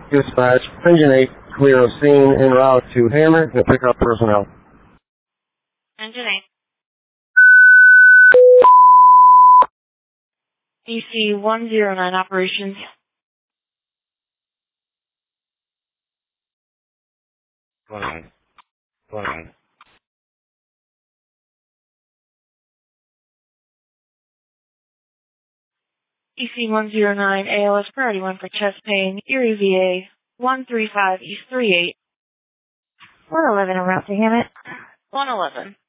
Dispatch, Engine 8, clear of scene, en route to Hammer to pick up personnel. Engine 8. DC 109 operations. Go on. DC 109, ALS priority 1 for chest pain, Erie VA, 135 East 38. 111 en route to Hammett. 111.